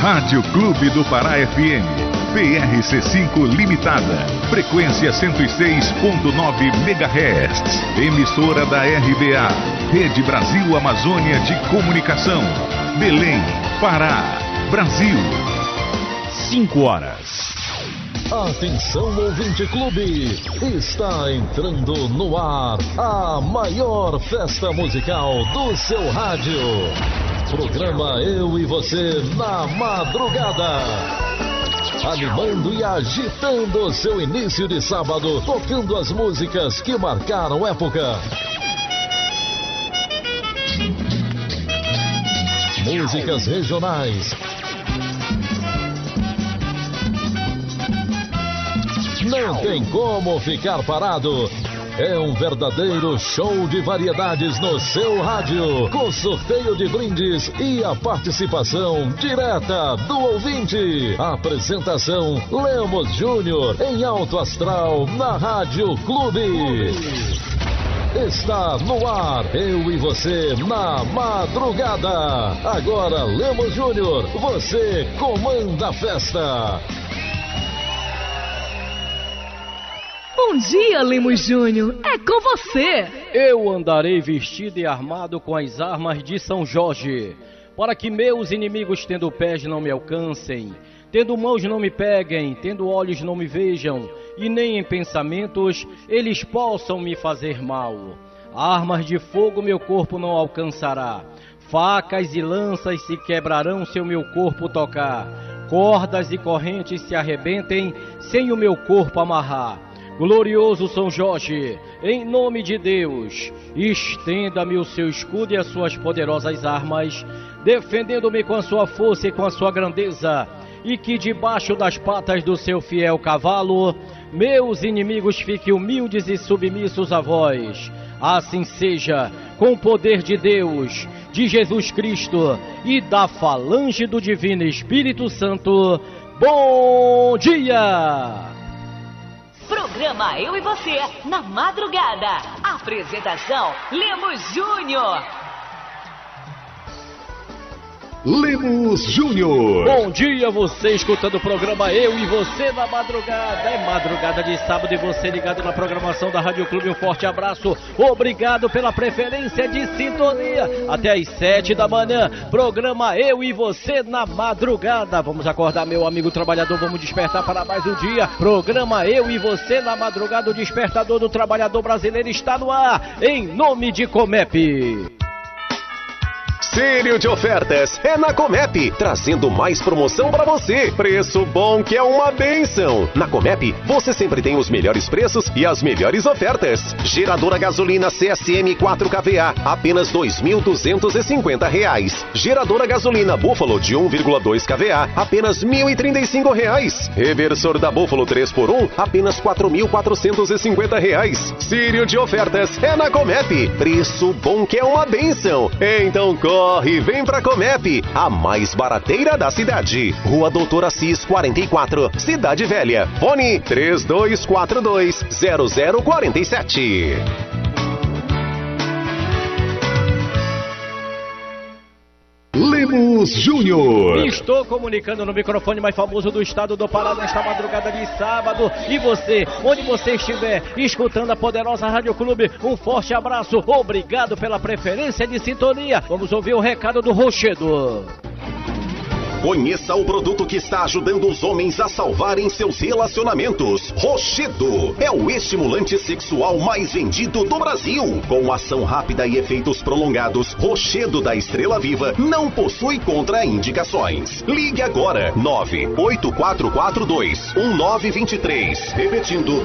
Rádio Clube do Pará FM, PRC5 Limitada, frequência 106.9 MHz, emissora da RBA, Rede Brasil Amazônia de Comunicação, Belém, Pará, Brasil. 5 horas. Atenção, ouvinte clube, está entrando no ar a maior festa musical do seu rádio. Programa Eu e Você na Madrugada. Animando e agitando o seu início de sábado, tocando as músicas que marcaram época. Músicas regionais. Não tem como ficar parado. É um verdadeiro show de variedades no seu rádio, com sorteio de brindes e a participação direta do ouvinte. Apresentação Lemos Júnior em Alto Astral na Rádio Clube. Está no ar, Eu e Você na Madrugada. Agora, Lemos Júnior, você comanda a festa. Bom dia, Lemos Júnior, é com você. Eu andarei vestido e armado com as armas de São Jorge, para que meus inimigos, tendo pés, não me alcancem, tendo mãos, não me peguem, tendo olhos, não me vejam, e nem em pensamentos eles possam me fazer mal. Armas de fogo meu corpo não alcançará, facas e lanças se quebrarão se o meu corpo tocar, cordas e correntes se arrebentem sem o meu corpo amarrar. Glorioso São Jorge, em nome de Deus, estenda-me o seu escudo e as suas poderosas armas, defendendo-me com a sua força e com a sua grandeza, e que debaixo das patas do seu fiel cavalo, meus inimigos fiquem humildes e submissos a vós. Assim seja, com o poder de Deus, de Jesus Cristo e da falange do Divino Espírito Santo. Bom dia! Programa Eu e Você na Madrugada. Apresentação Lemos Júnior. Lemos Júnior. Bom dia, você escutando o programa Eu e Você na Madrugada. É madrugada de sábado e você ligado na programação da Rádio Clube. Um forte abraço, obrigado pela preferência de sintonia. Até às 7 da manhã, programa Eu e Você na Madrugada. Vamos acordar, meu amigo trabalhador, vamos despertar para mais um dia. Programa Eu e Você na Madrugada, o despertador do trabalhador brasileiro está no ar, em nome de Comep. Sério de ofertas é na Comep, trazendo mais promoção para você. Preço bom que é uma bênção. Na Comep, você sempre tem os melhores preços e as melhores ofertas. Geradora gasolina CSM 4kVA, apenas R$ 2.250. Geradora gasolina Buffalo de 1,2 kVA, apenas R$ 1.035. Reversor da Buffalo 3x1, apenas R$ 4.450. Sério de ofertas é na Comep. Preço bom que é uma bênção. Então corre e vem pra Comep, a mais barateira da cidade. Rua Doutor Assis 44, Cidade Velha. Fone 3242-0047. Lemos Júnior. Estou comunicando no microfone mais famoso do estado do Pará nesta madrugada de sábado. E você, onde você estiver, escutando a poderosa Rádio Clube, um forte abraço, obrigado pela preferência de sintonia. Vamos ouvir o recado do Rochedo. Conheça o produto que está ajudando os homens a salvarem seus relacionamentos. Rochedo é o estimulante sexual mais vendido do Brasil. Com ação rápida e efeitos prolongados, Rochedo da Estrela Viva não possui contraindicações. Ligue agora, 98442-1923. Repetindo,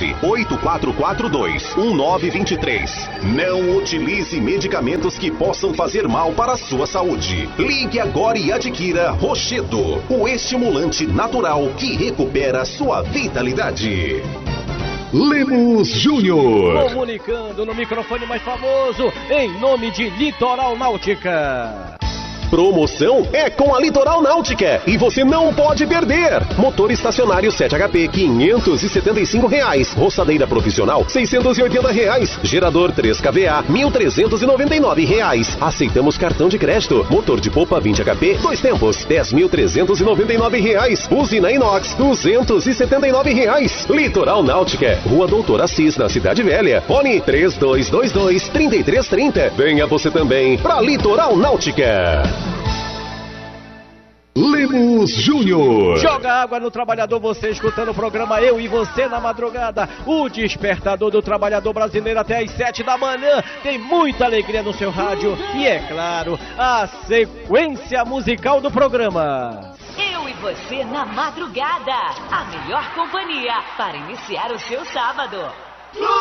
98442-1923. Não utilize medicamentos que possam fazer mal para a sua saúde. Ligue agora e adquira Rochedo, o estimulante natural que recupera sua vitalidade. Lemos Júnior. Comunicando no microfone mais famoso, em nome de Litoral Náutica. Promoção é com a Litoral Náutica e você não pode perder. Motor estacionário 7 HP, R$575. Roçadeira profissional, R$680. Gerador 3 kVA, R$1.399. Aceitamos cartão de crédito. Motor de polpa 20 HP, 2 tempos, R$10.399. Usina inox, R$279. Litoral Náutica, Rua Doutor Assis, na Cidade Velha. Fone 3222-3330. Venha você também pra Litoral Náutica. Lemos Júnior. Joga água no trabalhador, você escutando o programa Eu e Você na Madrugada. O despertador do trabalhador brasileiro até às 7 da manhã. Tem muita alegria no seu rádio e, é claro, a sequência musical do programa. Eu e Você na Madrugada. A melhor companhia para iniciar o seu sábado.